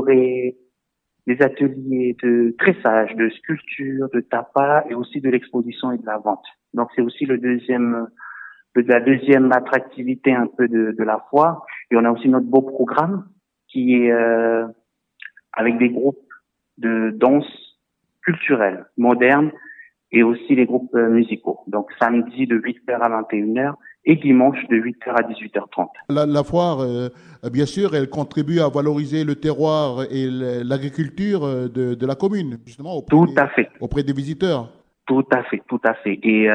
aurait des ateliers de tressage, de sculpture, de tapas et aussi de l'exposition et de la vente. Donc c'est aussi la deuxième attractivité un peu de la foire. Et on a aussi notre beau programme qui est avec des groupes de danse culturelle, moderne et aussi les groupes musicaux. Donc samedi de 8h à 21h et dimanche de 8h à 18h30. La foire, bien sûr, elle contribue à valoriser le terroir et l'agriculture de la commune, justement, auprès des visiteurs. Tout à fait. Et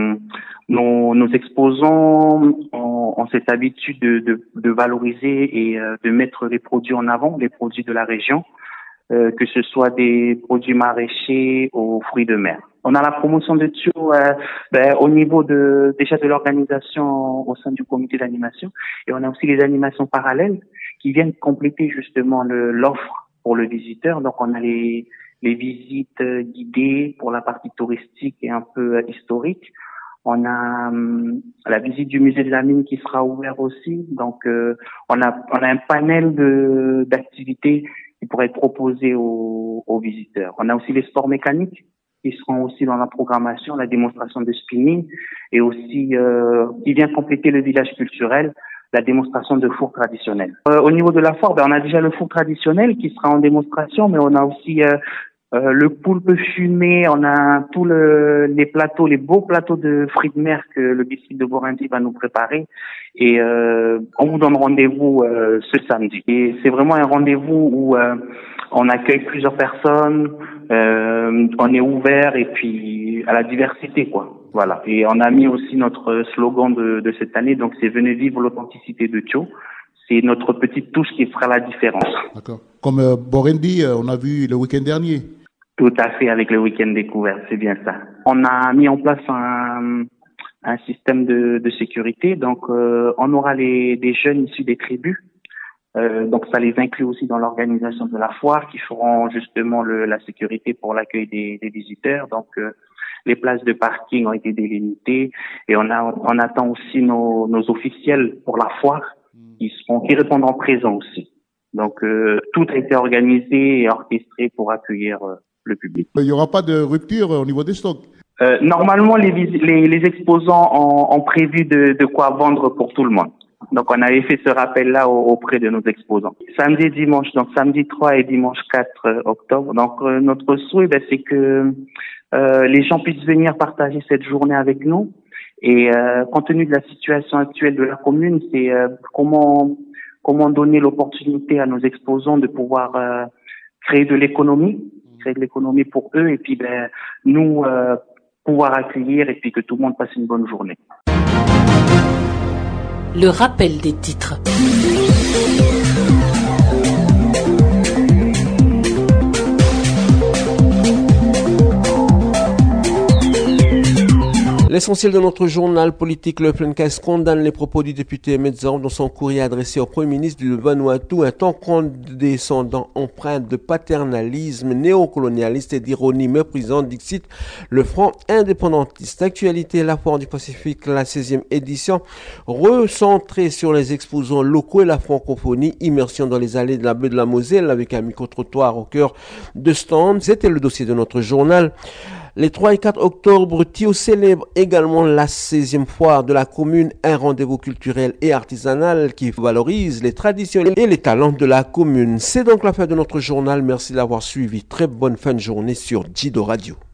nos exposants ont cette habitude de valoriser et de mettre les produits en avant, les produits de la région, que ce soit des produits maraîchers aux fruits de mer. On a la promotion de Thio au niveau déjà de l'organisation au sein du comité d'animation, et on a aussi les animations parallèles qui viennent compléter justement l'offre pour le visiteur. Donc on a les visites guidées pour la partie touristique et un peu historique. On a la visite du musée de la mine qui sera ouvert aussi. Donc on a un panel d'activités qui pourraient être proposées aux visiteurs. On a aussi les sports mécaniques qui seront aussi dans la programmation, la démonstration de spinning et aussi qui vient compléter le village culturel, la démonstration de four traditionnel. Au niveau de la foire, on a déjà le four traditionnel qui sera en démonstration, mais on a aussi le poulpe fumé, on a tous les beaux plateaux de fruits de mer que le district de Borindy va nous préparer. Et on vous donne rendez-vous ce samedi. Et c'est vraiment un rendez-vous où on accueille plusieurs personnes, on est ouvert et puis à la diversité, quoi. Voilà. Et on a mis aussi notre slogan de cette année, donc c'est venez vivre l'authenticité de Thio. C'est notre petite touche qui fera la différence. D'accord. Comme Borindy, on a vu le week-end dernier. Tout à fait, avec le week-end découverte, c'est bien ça. On a mis en place un système de sécurité, donc on aura des jeunes issus des tribus. Donc ça les inclut aussi dans l'organisation de la foire qui feront justement la sécurité pour l'accueil des visiteurs. Donc les places de parking ont été délimitées et on attend aussi nos officiels pour la foire qui répondront présents aussi. Donc tout a été organisé et orchestré pour accueillir le public. Il n'y aura pas de rupture au niveau des stocks? Normalement les exposants ont prévu de quoi vendre pour tout le monde. Donc on avait fait ce rappel-là auprès de nos exposants. Samedi et dimanche, donc samedi 3 et dimanche 4 octobre. Donc notre souhait, c'est que les gens puissent venir partager cette journée avec nous. Et compte tenu de la situation actuelle de la commune, c'est comment donner l'opportunité à nos exposants de pouvoir créer de l'économie pour eux et puis nous pouvoir accueillir et puis que tout le monde passe une bonne journée. Le rappel des titres. L'essentiel de notre journal politique, le Plencast, condamne les propos du député Metzorn dans son courrier adressé au Premier ministre du Vanuatu, un tant condescendant, empreinte de paternalisme néocolonialiste et d'ironie méprisante, dixit le Front indépendantiste. Actualité, la foire du Pacifique, la 16e édition, recentrée sur les exposants locaux et la francophonie, immersion dans les allées de la baie de la Moselle avec un micro-trottoir au cœur de stand. C'était le dossier de notre journal. Les 3 et 4 octobre, Thio célèbre également la 16e foire de la commune, un rendez-vous culturel et artisanal qui valorise les traditions et les talents de la commune. C'est donc la fin de notre journal. Merci d'avoir suivi. Très bonne fin de journée sur Jido Radio.